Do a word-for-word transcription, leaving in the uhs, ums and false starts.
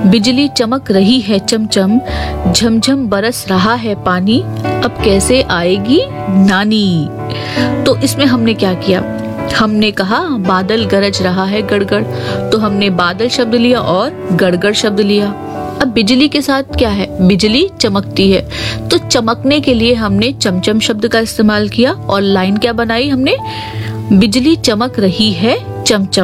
बिजली चमक रही है चमचम, झमझम बरस रहा है पानी, अब कैसे आएगी नानी। तो इसमें हमने क्या किया, हमने कहा बादल गरज रहा है गड़गड़, तो हमने बादल शब्द लिया और गड़गड़ शब्द लिया। अब बिजली के साथ क्या है, बिजली चमकती है, तो चमकने के लिए हमने चमचम शब्द का इस्तेमाल किया और लाइन क्या बनाई हमने, बिजली चमक रही है चमचम।